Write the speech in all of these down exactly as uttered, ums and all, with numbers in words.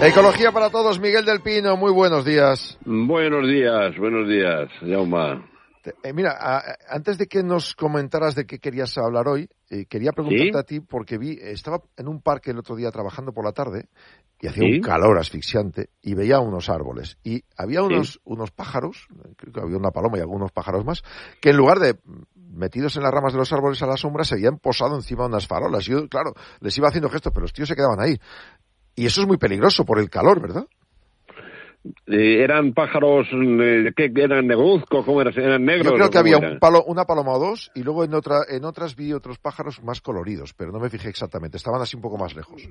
Ecología para todos, Miguel del Pino, muy buenos días. Buenos días, buenos días, Jaume. Eh, mira, a, antes de que nos comentaras de qué querías hablar hoy, eh, quería preguntarte ¿Sí? a ti, porque vi, estaba en un parque el otro día trabajando por la tarde, y hacía ¿Sí? un calor asfixiante, y veía unos árboles, y había unos, ¿Sí? unos pájaros, creo que había una paloma y algunos pájaros más, que en lugar de metidos en las ramas de los árboles a la sombra, se habían posado encima de unas farolas. Yo, claro, les iba haciendo gestos, pero los tíos se quedaban ahí. Y eso es muy peligroso por el calor, ¿verdad? Eh, ¿Eran pájaros, eh, qué eran negruzcos, cómo eran? ¿Eran negros? Yo creo que o había eran? un palo, una paloma o dos, y luego en otra, en otras vi otros pájaros más coloridos, pero no me fijé exactamente, estaban así un poco más lejos.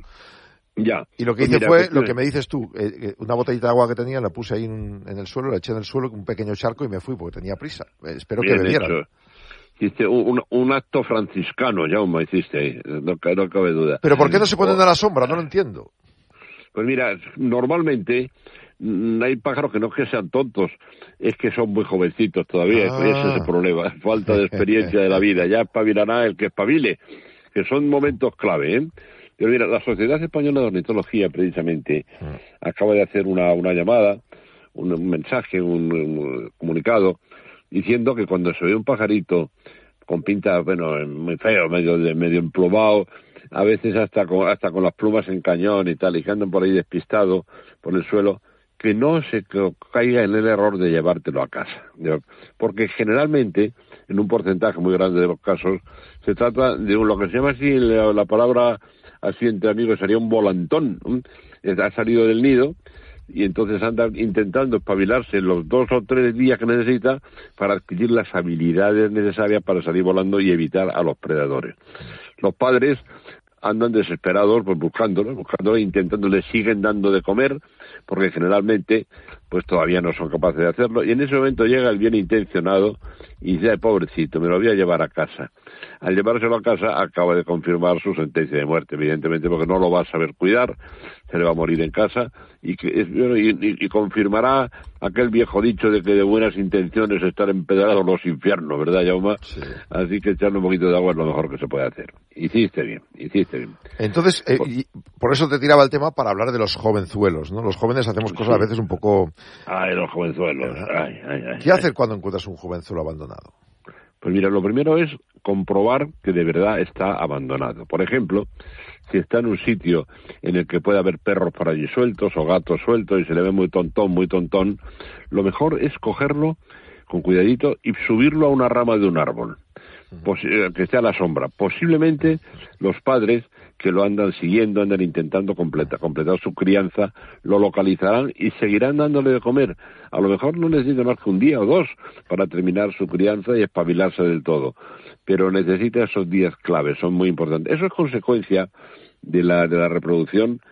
Ya. Y lo que Pues hice mira, fue pues, lo que me dices tú, eh, eh, una botellita de agua que tenía, la puse ahí en, en el suelo, la eché en el suelo, un pequeño charco y me fui porque tenía prisa. Eh, espero que bien bebieran. hecho. Hiciste un, un acto franciscano, Jaume, hiciste ahí, no, no cabe duda. Pero ¿por qué no se ponen Oh. a la sombra? No lo entiendo. Pues mira, normalmente mm, hay pájaros que no es que sean tontos, es que son muy jovencitos todavía, Ah. ese es el problema, falta de experiencia de la vida, ya espabilará el que espabile, que son momentos clave, ¿eh? Pero mira, la Sociedad Española de Ornitología, precisamente, acaba de hacer una, una llamada, un, un mensaje, un, un comunicado, diciendo que cuando se ve un pajarito con pinta, bueno, muy feo, medio de medio emplumado, a veces hasta con, hasta con las plumas en cañón y tal, y que andan por ahí despistados por el suelo, que no se caiga en el error de llevártelo a casa. Porque generalmente, en un porcentaje muy grande de los casos, se trata de un, lo que se llama así, la, la palabra así entre amigos sería un volantón. ¿eh? Ha salido del nido y entonces anda intentando espabilarse los dos o tres días que necesita para adquirir las habilidades necesarias para salir volando y evitar a los predadores. Los padres andan desesperados pues buscándolo, buscándolo, intentándole, siguen dando de comer, porque generalmente pues todavía no son capaces de hacerlo, y en ese momento llega el bien intencionado y dice, pobrecito, me lo voy a llevar a casa. Al llevárselo a casa acaba de confirmar su sentencia de muerte, evidentemente, porque no lo va a saber cuidar, se le va a morir en casa, y, que, y, y, y confirmará aquel viejo dicho de que de buenas intenciones estar empedrados los infiernos, ¿verdad, Jaume? Sí. Así que echarle un poquito de agua es lo mejor que se puede hacer. Hiciste bien, hiciste bien. Entonces, eh, por, y por eso te tiraba el tema para hablar de los jovenzuelos, ¿no? Los jóvenes hacemos cosas sí. a veces un poco... Ay, los jovenzuelos. Ay, ay, ay, ¿Qué ay. hacer cuando encuentras un jovenzuelo abandonado? Pues mira, lo primero es comprobar que de verdad está abandonado. Por ejemplo, si está en un sitio en el que puede haber perros por allí sueltos o gatos sueltos y se le ve muy tontón, muy tontón, lo mejor es cogerlo con cuidadito y subirlo a una rama de un árbol, Posi- que esté a la sombra. Posiblemente los padres que lo andan siguiendo, andan intentando completa, completar su crianza, lo localizarán y seguirán dándole de comer. A lo mejor no necesita más que un día o dos para terminar su crianza y espabilarse del todo, pero necesita esos días claves, son muy importantes. Eso es consecuencia de la, de la reproducción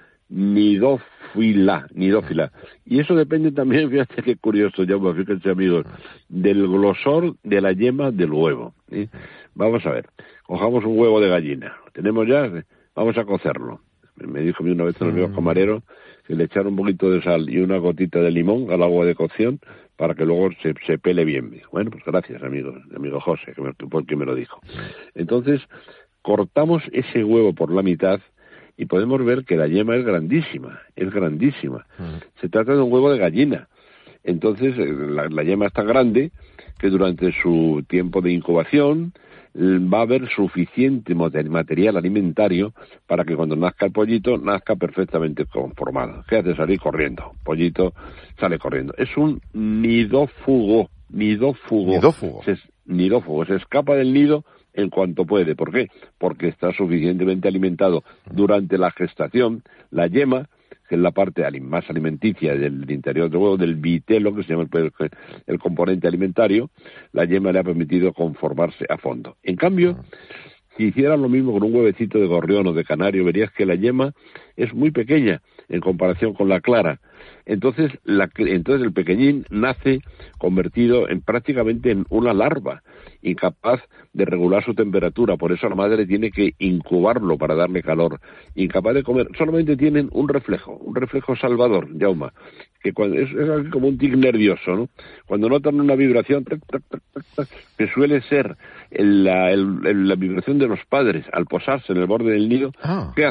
nidófila, nidófila. Y eso depende también, fíjate qué curioso, ya fíjense amigos, del grosor de la yema del huevo. ¿sí? Vamos a ver, cojamos un huevo de gallina, tenemos ya, vamos a cocerlo. Me dijo una vez un amigo camarero que le echaron un poquito de sal y una gotita de limón al agua de cocción para que luego se, se pele bien. Bueno, pues gracias, amigo, amigo José, que me, porque me lo dijo. Entonces, cortamos ese huevo por la mitad y podemos ver que la yema es grandísima, es grandísima. Uh-huh. Se trata de un huevo de gallina. Entonces, la, la yema es tan grande que durante su tiempo de incubación va a haber suficiente material alimentario para que cuando nazca el pollito, nazca perfectamente conformado. ¿Qué hace? Salir corriendo. Pollito sale corriendo. Es un nidófugo. Nidófugo. Nidófugo. Se, nidófugo. Se escapa del nido en cuanto puede. ¿Por qué? Porque está suficientemente alimentado durante la gestación. La yema, que es la parte más alimenticia del interior del huevo, del vitelo, que se llama el, el componente alimentario, la yema le ha permitido conformarse a fondo. En cambio, si hicieran lo mismo con un huevecito de gorrión o de canario, verías que la yema es muy pequeña en comparación con la clara. Entonces, la, entonces el pequeñín nace convertido en prácticamente en una larva, incapaz de regular su temperatura, por eso la madre tiene que incubarlo para darle calor, incapaz de comer, solamente tienen un reflejo, un reflejo salvador, Jaume, que cuando, es, es como un tic nervioso, ¿no? Cuando notan una vibración, tac, tac, tac, tac, tac, que suele ser el, la, el, el, la vibración de los padres al posarse en el borde del nido, ah. ¿qué hacen?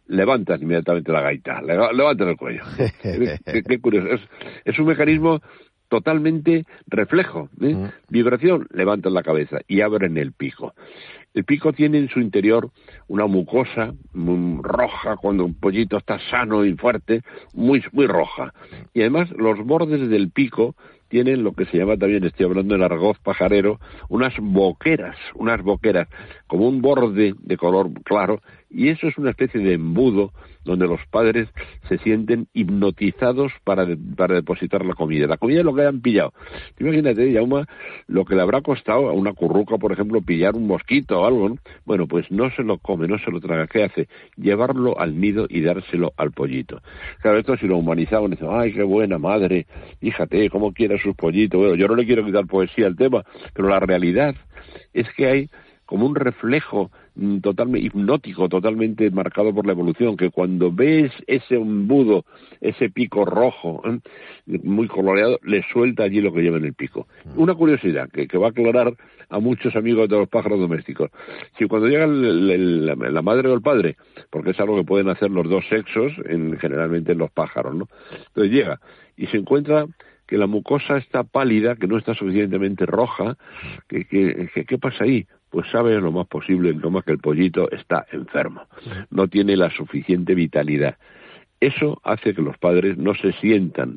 levantan inmediatamente la gaita, levantan el cuello. qué, qué curioso. Es, es un mecanismo totalmente reflejo. ¿eh? Mm. Vibración, levantan la cabeza y abren el pico. El pico tiene en su interior una mucosa muy roja, cuando un pollito está sano y fuerte, muy, muy roja. Y además los bordes del pico tienen lo que se llama también, estoy hablando en argot pajarero, unas boqueras, unas boqueras, como un borde de color claro, y eso es una especie de embudo donde los padres se sienten hipnotizados para, de, para depositar la comida. La comida es lo que hayan pillado. Imagínate, Jaume, lo que le habrá costado a una curruca, por ejemplo, pillar un mosquito o algo, ¿no? Bueno, pues no se lo come, no se lo traga. ¿Qué hace? Llevarlo al nido y dárselo al pollito. Claro, esto si lo humanizaban, dicen, ay, qué buena madre, fíjate, cómo quiere a sus pollitos. Bueno, yo no le quiero quitar poesía al tema, pero la realidad es que hay como un reflejo totalmente hipnótico, totalmente marcado por la evolución, que cuando ves ese embudo, ese pico rojo, ¿eh? muy coloreado, le suelta allí lo que lleva en el pico. Una curiosidad que, que va a aclarar a muchos amigos de los pájaros domésticos. Si cuando llega el, el, la, la madre o el padre, porque es algo que pueden hacer los dos sexos, en, generalmente en los pájaros, ¿no? Entonces llega y se encuentra que la mucosa está pálida, que no está suficientemente roja, que, que, que ¿qué pasa ahí? Pues sabe lo más posible, lo más que el pollito está enfermo, no tiene la suficiente vitalidad. Eso hace que los padres no se sientan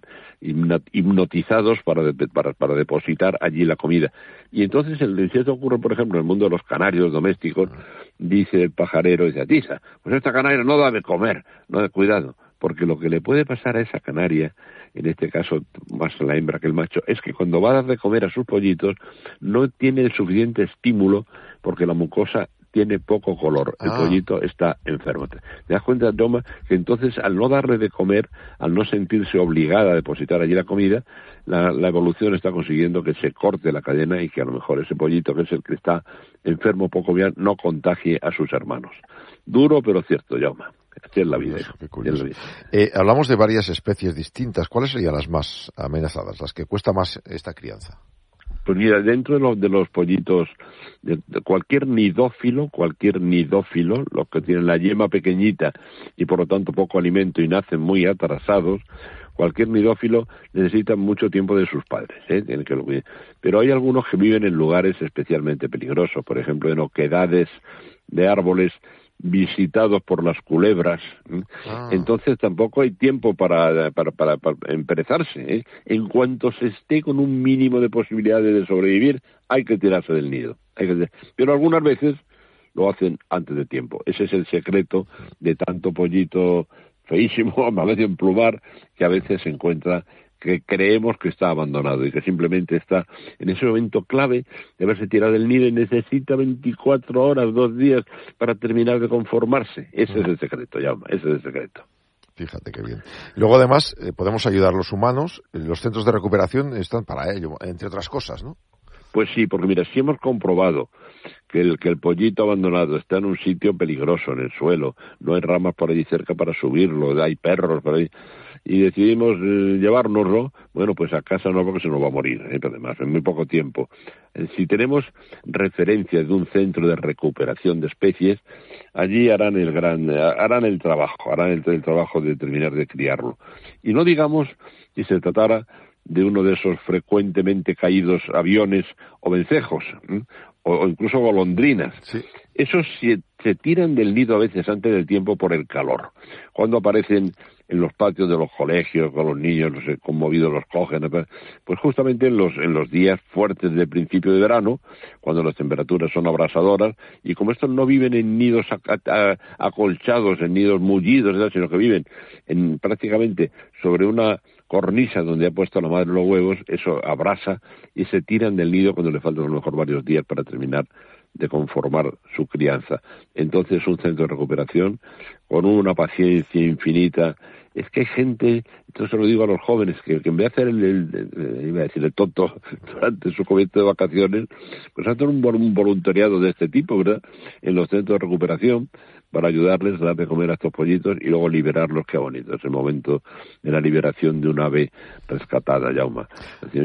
hipnotizados para, de, para, para depositar allí la comida. Y entonces, el, si esto ocurre, por ejemplo, en el mundo de los canarios domésticos, dice el pajarero, dice, Atisa, pues esta canaria no da de comer, no da cuidado, porque lo que le puede pasar a esa canaria, en este caso más la hembra que el macho, es que cuando va a dar de comer a sus pollitos no tiene el suficiente estímulo porque la mucosa tiene poco color, el ah. pollito está enfermo. ¿Te das cuenta, Toma, que entonces al no darle de comer, al no sentirse obligada a depositar allí la comida, la, la evolución está consiguiendo que se corte la cadena y que a lo mejor ese pollito, que es el que está enfermo poco bien, no contagie a sus hermanos. Duro pero cierto, Jaume. Así es la vida. Qué curioso, qué curioso. Eh, hablamos de varias especies distintas. ¿Cuáles serían las más amenazadas, las que cuesta más esta crianza? Pues mira, dentro de los, de los pollitos, de, de cualquier nidófilo, cualquier nidófilo, los que tienen la yema pequeñita y por lo tanto poco alimento y nacen muy atrasados, cualquier nidófilo necesita mucho tiempo de sus padres, ¿eh? Tienen que lo cuiden. Pero hay algunos que viven en lugares especialmente peligrosos, por ejemplo, en oquedades de árboles visitados por las culebras, ¿eh? ah. Entonces tampoco hay tiempo para para, para, para emperezarse, ¿eh? En cuanto se esté con un mínimo de posibilidades de sobrevivir, hay que tirarse del nido, hay que... pero algunas veces lo hacen antes de tiempo. Ese es el secreto de tanto pollito feísimo, a veces en plumar, que a veces se encuentra que creemos que está abandonado y que simplemente está en ese momento clave de haberse tirado del nido y necesita veinticuatro horas, dos días para terminar de conformarse. Ese mm. es el secreto, Jaume, ese es el secreto. Fíjate qué bien. Luego, además, eh, podemos ayudar a los humanos. Los centros de recuperación están para ello, entre otras cosas, ¿no? Pues sí, porque mira, si hemos comprobado que el, que el pollito abandonado está en un sitio peligroso, en el suelo, no hay ramas por allí cerca para subirlo, hay perros por ahí, y decidimos eh, llevárnoslo, bueno, pues a casa no, porque se nos va a morir, ¿eh? Pero además, en muy poco tiempo. Eh, si tenemos referencias de un centro de recuperación de especies, allí harán el gran, harán el trabajo, harán el, el trabajo de terminar de criarlo. Y no digamos si se tratara de uno de esos frecuentemente caídos aviones o vencejos, ¿eh? o, o incluso golondrinas. Sí. Esos se, se tiran del nido a veces antes del tiempo por el calor. Cuando aparecen en los patios de los colegios, con los niños los conmovidos los cogen, pues justamente en los, en los días fuertes del principio de verano, cuando las temperaturas son abrasadoras, y como estos no viven en nidos a, a, acolchados, en nidos mullidos, ¿verdad?, sino que viven en, prácticamente sobre una cornisa donde ha puesto la madre los huevos, eso abrasa y se tiran del nido cuando le faltan a lo mejor varios días para terminar de conformar su crianza. Entonces, un centro de recuperación con una paciencia infinita. Es que hay gente, esto se lo digo a los jóvenes, que, que en vez de hacer el, el, el, iba a decir el tonto durante su comienzo de vacaciones, pues hacen un, un voluntariado de este tipo, ¿verdad?, en los centros de recuperación, para ayudarles a dar de comer a estos pollitos y luego liberarlos. Qué bonito es el momento de la liberación de un ave rescatada, Jaume. Así, mira,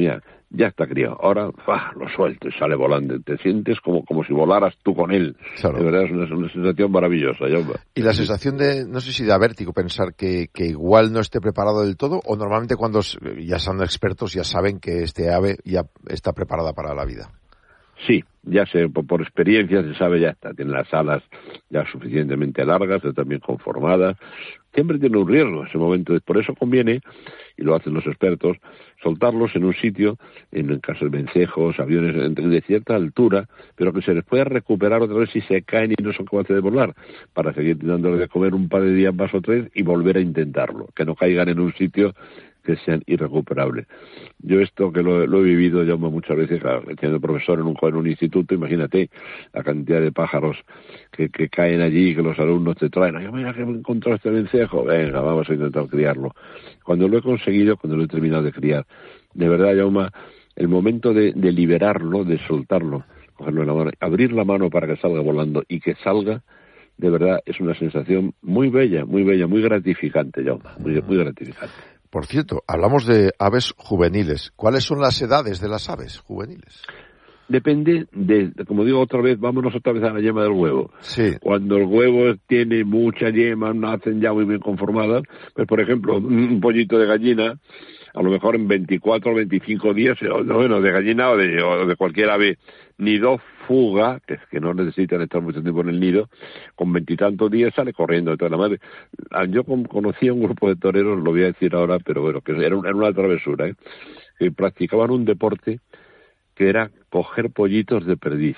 ya está criado. Ahora, ¡fah!, lo suelto y sale volando. Te sientes como, como si volaras tú con él. Claro. De verdad, es una, una sensación maravillosa. Yo... Y la sensación de, no sé si da vértigo pensar que, que igual no esté preparado del todo, o normalmente cuando ya son expertos ya saben que este ave ya está preparada para la vida. Sí, ya sé, por, por experiencia se sabe, ya está, tiene las alas ya suficientemente largas, está también conformadas. Siempre tiene un riesgo ese momento, por eso conviene, y lo hacen los expertos, soltarlos en un sitio, en, en caso de vencejos, aviones de cierta altura, pero que se les pueda recuperar otra vez si se caen y no son capaces de volar, para seguir dándoles de comer un par de días más o tres y volver a intentarlo, que no caigan en un sitio que sean irrecuperables. Yo esto que lo, lo he vivido ya muchas veces, claro, siendo profesor en un, en un instituto, imagínate la cantidad de pájaros que, que caen allí, que los alumnos te traen, ay, mira que me encontrado este vencejo, venga, vamos a intentar criarlo. Cuando lo he conseguido, cuando lo he terminado de criar, de verdad, Jaume, el momento de, de liberarlo, de soltarlo, cogerlo en la mano, abrir la mano para que salga volando y que salga, de verdad, es una sensación muy bella, muy bella, muy gratificante, Jaume, muy, muy gratificante. Por cierto, hablamos de aves juveniles. ¿Cuáles son las edades de las aves juveniles? Depende de, como digo otra vez, vámonos otra vez a la yema del huevo. Sí. Cuando el huevo tiene mucha yema, nacen ya muy bien conformadas, pues por ejemplo, un pollito de gallina, a lo mejor en veinticuatro o veinticinco días, o, bueno, de gallina o de, o de cualquier ave, nido fuga, que es que no necesitan estar mucho tiempo en el nido, con veintitantos días sale corriendo detrás de la madre. Yo conocí a un grupo de toreros, lo voy a decir ahora, pero bueno, que era una, era una travesura, ¿eh? Que practicaban un deporte que era coger pollitos de perdiz.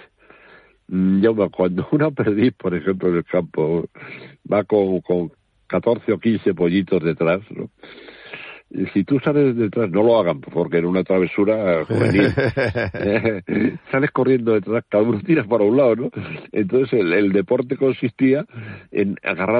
Ya cuando una perdiz, por ejemplo, en el campo, va con, con catorce o quince pollitos detrás, ¿no? Si tú sales detrás, no lo hagan, porque era una travesura juvenil. eh, sales corriendo detrás, cada uno tira para un lado, ¿no? Entonces el, el deporte consistía en agarrar